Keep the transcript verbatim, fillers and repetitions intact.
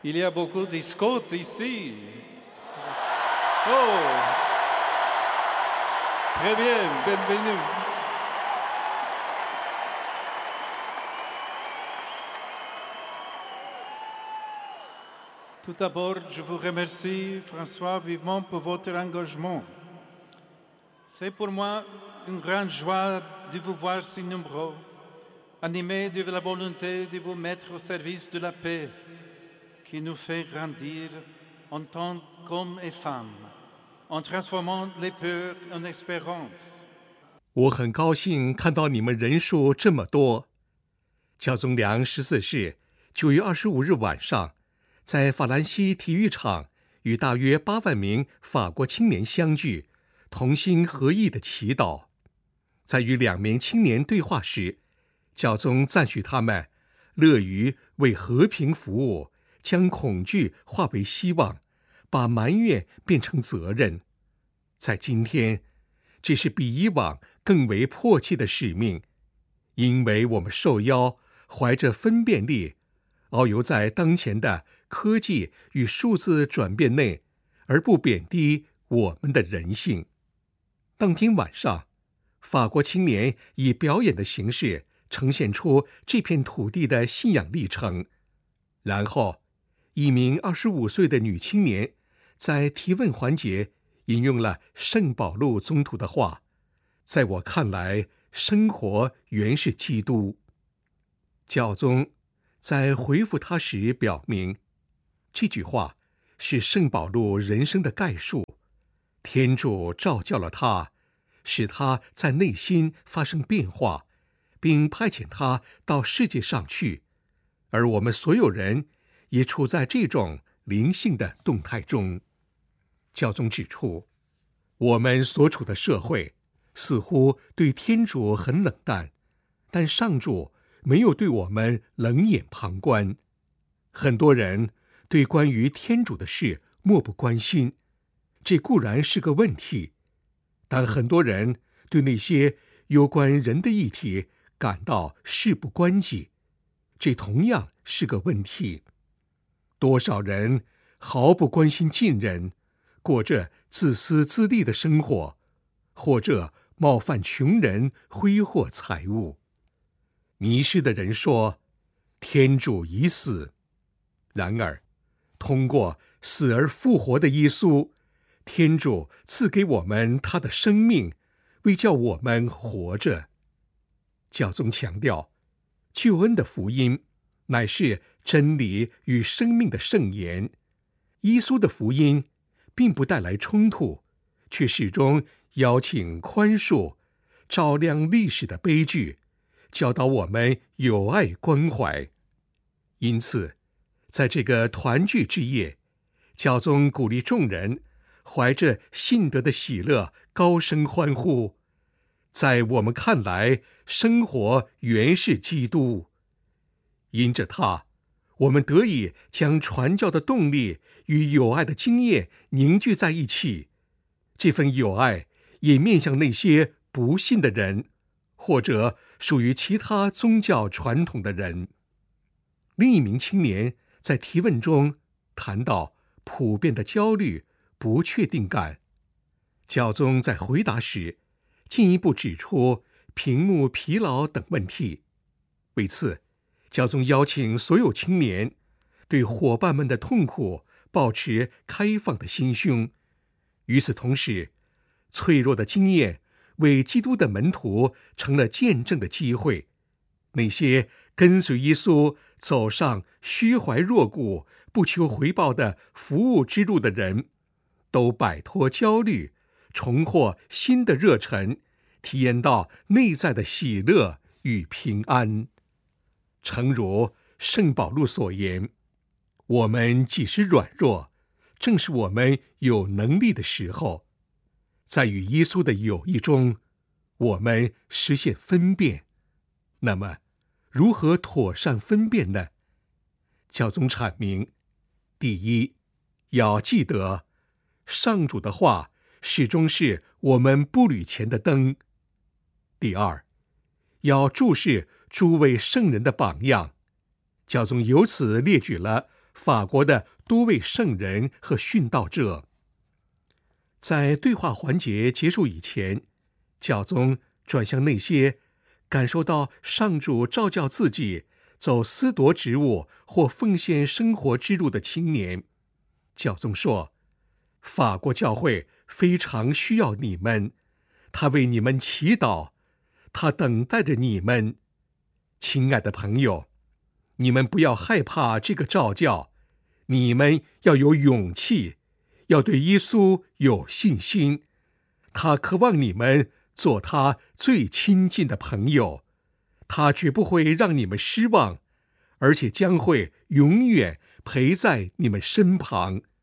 Il y a beaucoup de Scots ici. Oh, très bien, bienvenue. Tout d'abord, je vous remercie, François, vivement pour votre engagement. C'est pour moi une grande joie de vous voir si nombreux, animés de la volonté de vous mettre au service de la paix, qui nous fait grandir en tant qu'hommes et femmes, en transformant les peurs en espérance. 我很高兴看到你们人数这么多。教宗良十四世九月二十五日晚上，在法兰西体育场与大约八万名法国青年相聚，同心合意的祈祷。在与两名青年对话时，教宗赞许他们乐于为和平服务，将恐惧化为希望，把埋怨变成责任。在今天，这是比以往更为迫切的使命，因为我们受邀怀着分辨力，遨游在当前的科技与数字转变内，而不贬低我们的人性。当天晚上，法国青年以表演的形式呈现出这片土地的信仰历程。然后，一名二十五岁的女青年在提问环节引用了圣保禄宗徒的话：“在我看来，生活原是基督。”教宗在回复他时表明，这句话是圣保禄人生的概述。天主召叫了他，使他在内心发生变化，并派遣他到世界上去，而我们所有人也处在这种灵性的动态中。教宗指出，我们所处的社会似乎对天主很冷淡，但上主没有对我们冷眼旁观。很多人对关于天主的事漠不关心，这固然是个问题，但很多人对那些有关人的议题感到事不关己，这同样是个问题。多少人毫不关心近人，过着自私自利的生活，或者冒犯穷人，挥霍财物。迷失的人说，天主已死。然而，通过死而复活的耶稣，天主赐给我们他的生命，为叫我们活着。教宗强调，救恩的福音乃是真理与生命的圣言。耶稣的福音并不带来冲突，却始终邀请宽恕，照亮历史的悲剧，教导我们友爱关怀。因此，在这个团聚之夜，教宗鼓励众人怀着信德的喜乐高声欢呼。在我们看来，生活原是基督。因着他，我们得以将传教的动力与友爱的经验凝聚在一起。这份友爱也面向那些不信的人，或者属于其他宗教传统的人。另一名青年在提问中谈到普遍的焦虑、不确定感。教宗在回答时进一步指出屏幕疲劳等问题。为此，教宗邀请所有青年对伙伴们的痛苦保持开放的心胸。与此同时，脆弱的经验为基督的门徒成了见证的机会。那些跟随耶稣走上虚怀若谷、不求回报的服务之路的人，都摆脱焦虑，重获新的热忱，体验到内在的喜乐与平安。诚如圣保禄所言，我们即使软弱，正是我们有能力的时候。在与耶稣的友谊中，我们实现分辨。那么，如何妥善分辨呢？教宗阐明：第一，要记得，上主的话始终是我们步履前的灯；第二，要注视诸位圣人的榜样。教宗由此列举了法国的多位圣人和殉道者。在对话环节结束以前，教宗转向那些感受到上主召叫自己走司铎职务或奉献生活之路的青年。教宗说，法国教会非常需要你们，他为你们祈祷，他等待着你们。亲爱的朋友，你们不要害怕这个召叫，你们要有勇气，要对耶稣有信心。他渴望你们做他最亲近的朋友，他绝不会让你们失望，而且将会永远陪在你们身旁。